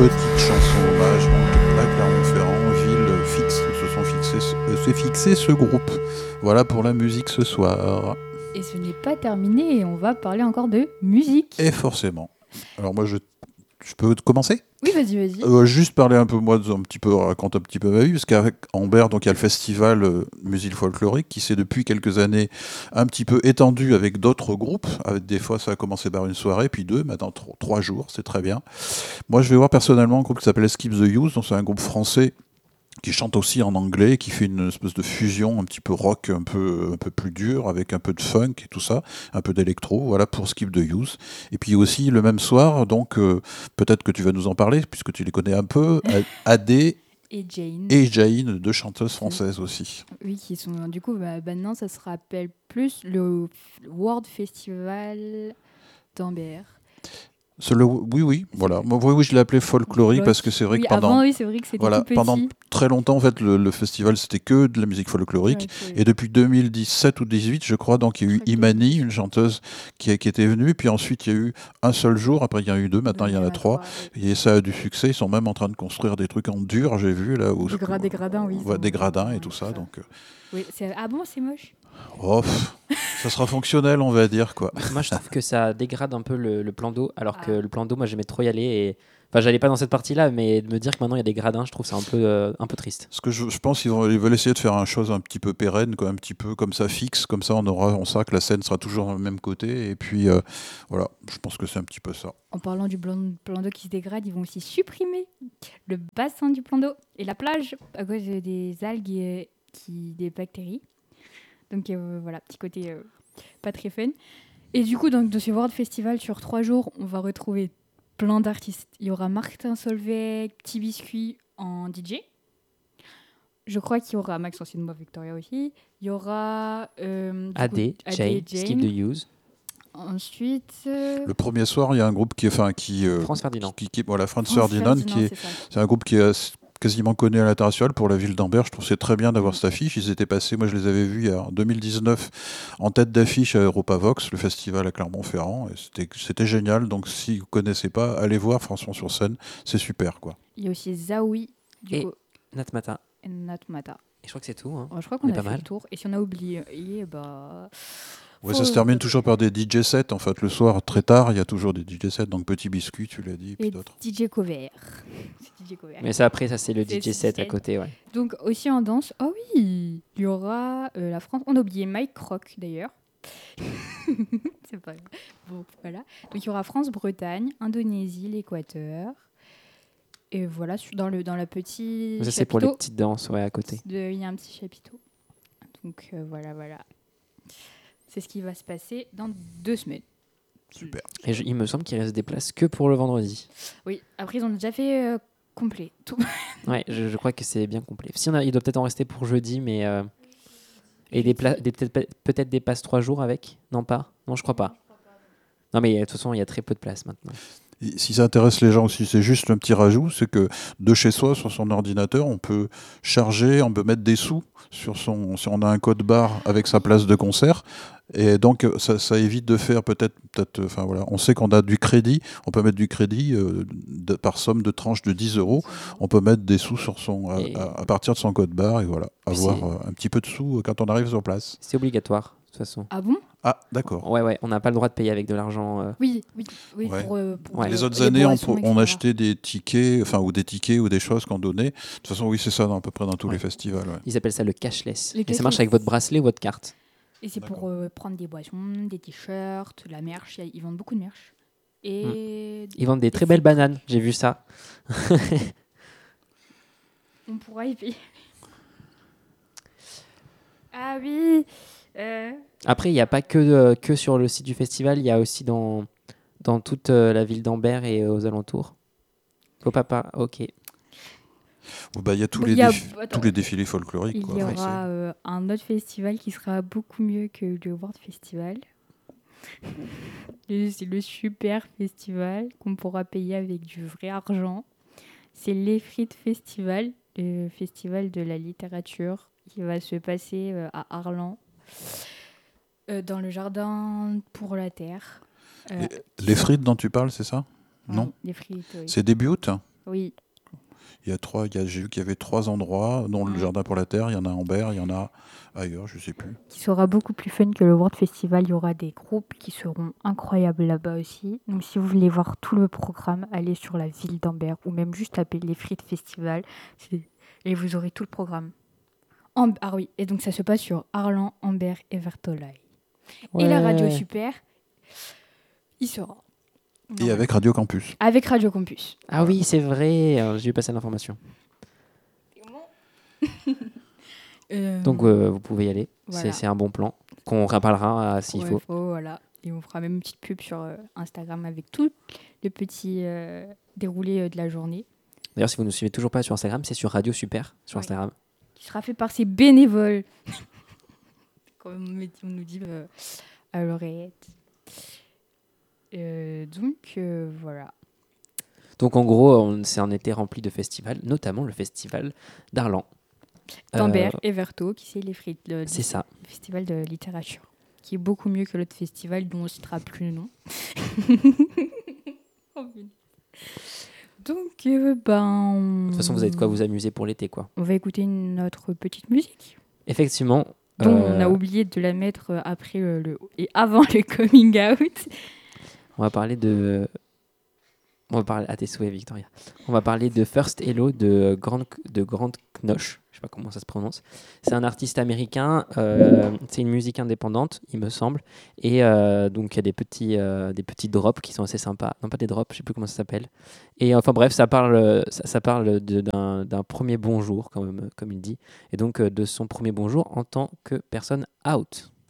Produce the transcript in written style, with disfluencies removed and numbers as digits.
petite chanson hommage donc, à Clermont-Ferrand, ville fixe, s'est fixé ce groupe. Voilà pour la musique ce soir. Et ce n'est pas terminé, on va parler encore de musique. Et forcément. Alors moi je peux commencer ? Oui, vas-y. Juste parler un peu, moi, raconter un petit peu ma vie, parce qu'avec Ambert, donc il y a le festival musique folklorique qui s'est depuis quelques années un petit peu étendu avec d'autres groupes. Des fois, ça a commencé par une soirée, puis 2, maintenant 3 jours, c'est très bien. Moi, je vais voir personnellement un groupe qui s'appelle Skip the Youth, donc c'est un groupe français qui chante aussi en anglais, qui fait une espèce de fusion un petit peu rock, un peu plus dur, avec un peu de funk et tout ça, un peu d'électro, voilà pour Skip the Youth. Et puis aussi le même soir, donc peut-être que tu vas nous en parler, puisque tu les connais un peu, Adé et Jane, deux chanteuses françaises aussi. Oui, qui sont du coup, maintenant ça se rappelle plus le World Festival d'Ambert. Oui, voilà. Moi, oui, je l'ai appelé folklorique parce que c'est vrai que avant, c'est vrai que c'était tout petit. Pendant très longtemps, en fait, le festival, c'était que de la musique folklorique. Et depuis 2017 ou 2018, je crois, donc il y a eu Imani, une chanteuse qui était venue. Puis ensuite, il y a eu un seul jour. Après, il y en a eu 2. Maintenant, il y en a 3. Et ça a du succès. Ils sont même en train de construire des trucs en dur, j'ai vu. Là, des gradins, oui. Des gradins et tout ça. Donc, oui, ah bon, c'est moche. Oh, ça sera fonctionnel, on va dire, quoi. Moi, je trouve que ça dégrade un peu le plan d'eau, alors que le plan d'eau, moi, j'aimais trop y aller. Et... Enfin, j'allais pas dans cette partie-là, mais de me dire que maintenant il y a des gradins, je trouve ça un peu triste. Parce que je pense qu'ils veulent essayer de faire une chose un petit peu pérenne, quoi, un petit peu comme ça fixe, comme ça on saura que la scène sera toujours dans le même côté. Et puis voilà, je pense que c'est un petit peu ça. En parlant du plan d'eau qui se dégrade, ils vont aussi supprimer le bassin du plan d'eau et la plage à cause des algues et des bactéries. Donc voilà, petit côté pas très fun. Et du coup, donc, de ce World Festival sur 3 jours, on va retrouver plein d'artistes. Il y aura Martin Solveig, Petit Biscuit en DJ. Je crois qu'il y aura Max Anciennement Victoria aussi. Il y aura Adé, Jane, Skip the Youth. Ensuite, le premier soir, il y a un groupe France Ferdinand. France Ferdinand, c'est un groupe qui est quasiment connu à l'international pour la ville d'Ambert. Je trouve que c'est très bien d'avoir cette affiche. Ils étaient passés, moi je les avais vus en 2019 en tête d'affiche à Europavox, le festival à Clermont-Ferrand. Et c'était génial. Donc si vous ne connaissez pas, allez voir François sur scène, c'est super, quoi. Il y a aussi Zawi et Natmata. Et je crois que c'est tout. Hein. Je crois qu'on a fait le tour. Et si on a oublié, Ouais, ça se termine toujours par des DJ sets. En fait, le soir, très tard, il y a toujours des DJ sets. Donc, Petit Biscuit, tu l'as dit, et puis d'autres. DJ Cover. Mais ça, après, ça, c'est le DJ set à côté, ouais. Donc, aussi en danse, il y aura la France. On a oublié Mike Croc, d'ailleurs. C'est pas grave. Bon, voilà. Donc, il y aura France-Bretagne, Indonésie, l'Équateur. Et voilà, dans la petite. Ça, c'est pour les petites danses, ouais, à côté. Il y a un petit chapiteau. Donc, voilà. C'est ce qui va se passer dans 2 semaines. Super. Et il me semble qu'il reste des places que pour le vendredi. Oui, après ils ont déjà fait complet. Tout. Ouais, je crois que c'est bien complet. Il doit peut-être en rester pour jeudi, mais... Et peut-être des passes 3 jours avec ? Non, pas ? Non, je crois pas. Non, mais de toute façon, il y a très peu de places maintenant. Et si ça intéresse les gens aussi, c'est juste un petit rajout, c'est que de chez soi, sur son ordinateur, on peut charger, on peut mettre des sous si on a un code barre avec sa place de concert. Et donc, ça évite de faire enfin voilà, on sait qu'on a du crédit, on peut mettre du crédit par somme de tranche de 10 €. On peut mettre des sous à partir de son code barre et voilà, avoir un petit peu de sous quand on arrive sur place. C'est obligatoire, de toute façon. Ah bon ? Ah, d'accord. Ouais, on n'a pas le droit de payer avec de l'argent. Oui. Ouais. Pour les autres années, on achetait des tickets, ou des choses qu'on donnait. De toute façon, oui, c'est ça à peu près dans tous les festivals. Ouais. Ils appellent ça le cashless. Et ça marche avec votre bracelet ou votre carte. Et c'est pour prendre des boissons, des t-shirts, de la merch. Ils vendent beaucoup de merch. Et ils vendent des très belles bananes, j'ai vu ça. On pourra y payer. Ah oui. Après, il n'y a pas que sur le site du festival, il y a aussi dans toute la ville d'Ambert et aux alentours. Ok. Il y a tous les défilés folkloriques. Il y aura un autre festival qui sera beaucoup mieux que le World Festival. C'est le super festival qu'on pourra payer avec du vrai argent. C'est l'Efrit Festival, le festival de la littérature qui va se passer à Arlan, dans le jardin pour la terre. Les frites dont tu parles, c'est ça ? Non. Les frites, oui. C'est début août ? Oui. J'ai vu qu'il y avait 3 endroits, dont le Mm. Jardin pour la Terre, il y en a à Ambert, il y en a ailleurs, je sais plus. Qui sera beaucoup plus fun que le World Festival. Il y aura des groupes qui seront incroyables là-bas aussi. Donc si vous voulez voir tout le programme, allez sur la ville d'Ambert ou même juste taper les Frites Festival et vous aurez tout le programme. Ah oui, et donc ça se passe sur Arlan, Ambert et Vertolaye. Et la radio Ouais. super, il sera. Et Voilà. avec Radio Campus. Avec Radio Campus. Ah oui, c'est vrai, j'ai vu passer l'information. Donc vous pouvez y aller, Voilà. c'est un bon plan, qu'on reparlera s'il faut. Voilà. Et on fera même une petite pub sur Instagram avec tout le petit déroulé de la journée. D'ailleurs, si vous ne nous suivez toujours pas sur Instagram, c'est sur Radio Super, sur Oui. Instagram. Qui sera fait par ces bénévoles. Comme on nous dit à l'oreillette. Donc, voilà. Donc en gros, c'est un été rempli de festivals, notamment le festival d'Arlan. D'Ambert et Verto, qui c'est les frites. C'est ça. Le festival de littérature. Qui est beaucoup mieux que l'autre festival dont on ne citera plus le nom. Donc, De toute façon, vous avez de quoi vous amuser pour l'été, quoi. On va écouter notre petite musique. Effectivement. Dont on a oublié de la mettre après et avant le coming out. On va parler de... à tes souhaits, Victoria. On va parler de First Hello de Grant Knosh. Je sais pas comment ça se prononce. C'est un artiste américain. C'est une musique indépendante, il me semble. Et donc, il y a des petits drops qui sont assez sympas. Non, pas des drops, je sais plus comment ça s'appelle. Et enfin, bref, ça parle d'un premier bonjour, comme il dit. Et donc, de son premier bonjour en tant que personne out.